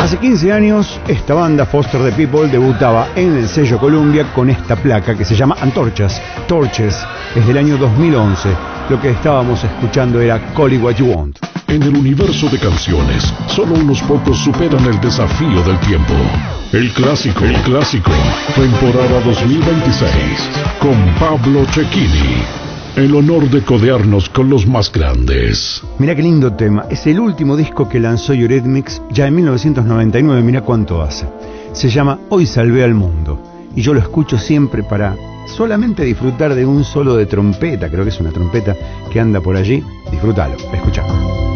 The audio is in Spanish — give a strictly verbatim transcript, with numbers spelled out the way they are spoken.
Hace quince años, esta banda, Foster the People, debutaba en el sello Columbia con esta placa que se llama Antorchas, Torches, es del año dos mil once. Lo que estábamos escuchando era Call It What You Want. En el universo de canciones, solo unos pocos superan el desafío del tiempo. El clásico, el clásico, temporada dos mil veintiséis, con Pablo Cecchini. El honor de codearnos con los más grandes. Mirá qué lindo tema. Es el último disco que lanzó Eurythmics ya en mil novecientos noventa y nueve. Mirá cuánto hace. Se llama Hoy Salvé al Mundo. Y yo lo escucho siempre para solamente disfrutar de un solo de trompeta. Creo que es una trompeta que anda por allí. Disfrútalo. Escuchá.